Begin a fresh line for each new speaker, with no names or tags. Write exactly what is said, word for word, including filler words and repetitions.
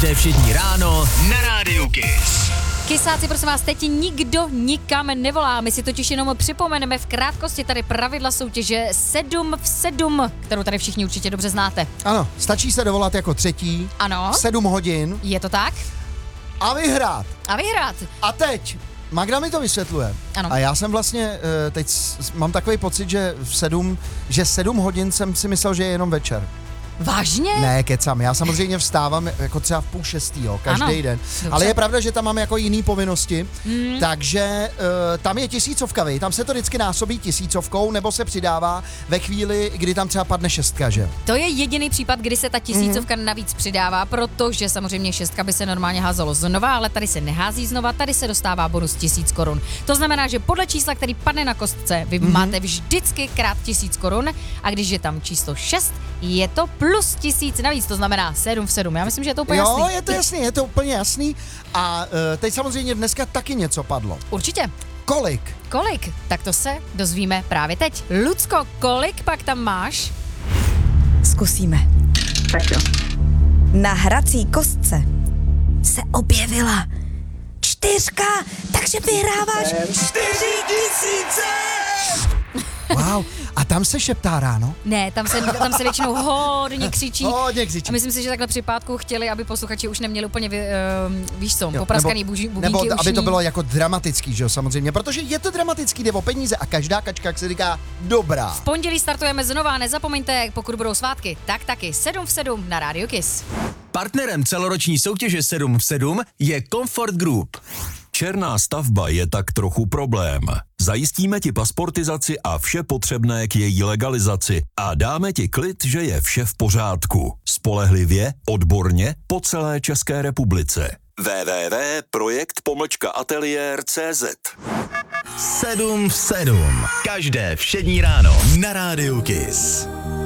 To je všední ráno na Rádiu Kiss.
Kysáci, prosím vás, teď nikdo nikam nevolá. My si totiž jenom připomeneme v krátkosti tady pravidla soutěže sedm v sedm, kterou tady všichni určitě dobře znáte.
Ano, stačí se dovolat jako třetí.
Ano.
sedm hodin.
Je to tak?
A vyhrát.
A vyhrát.
A teď, Magda mi to vysvětluje.
Ano.
A já jsem vlastně, teď mám takový pocit, že v sedm, že sedm hodin jsem si myslel, že je jenom večer.
Vážně?
Ne, kecam. Já samozřejmě vstávám jako třeba v půl šestý, jo, každý
ano.
den.
Dobře.
Ale je pravda, že tam mám jako jiný povinnosti,
mm.
takže uh, tam je tisícovka, vej. Tam se to vždycky násobí tisícovkou, nebo se přidává ve chvíli, kdy tam třeba padne šestka, že?
To je jediný případ, kdy se ta tisícovka mm. navíc přidává, protože samozřejmě šestka by se normálně házelo znova, ale tady se nehází znova, tady se dostává bonus tisíc korun. To znamená, že podle čísla, který padne na kostce, vy mm. máte vždycky krát tisíc korun a když je tam číslo šest, je to plus tisíc navíc, to znamená sedm v sedm. Já myslím, že je to úplně jasný.
Jo, je to jasný, je to úplně jasný. A uh, teď samozřejmě dneska taky něco padlo.
Určitě.
Kolik?
Kolik? Tak to se dozvíme právě teď. Lucko, kolik pak tam máš?
Zkusíme.
Tak jo.
Na hrací kostce se objevila čtyřka, takže vyhráváš čtyři tisíce!
Wow, a tam se šeptá ráno?
Ne, tam se, tam se většinou hodně křičí.
Hodně křičí.
A myslím si, že takhle při pátku chtěli, aby posluchači už neměli úplně, vy, uh, víš co,
Jo,
popraskaný
nebo,
buži, bubínky
nebo
ušní.
aby to bylo jako dramatický, že jo, samozřejmě, protože je to dramatický, jde o peníze a každá kačka, jak se říká, dobrá.
V pondělí startujeme znova, nezapomeňte, pokud budou svátky, tak taky sedm v sedm na Radio Kiss.
Partnerem celoroční soutěže sedm v sedm je Comfort Group.
Černá stavba je tak trochu problém. Zajistíme ti pasportizaci a vše potřebné k její legalizaci a dáme ti klid, že je vše v pořádku. Spolehlivě, odborně, po celé České republice. w w w tečka projekt pomlčka ateliér tečka cé zet
sedm v sedm. Každé všední ráno na Rádiu Kiss.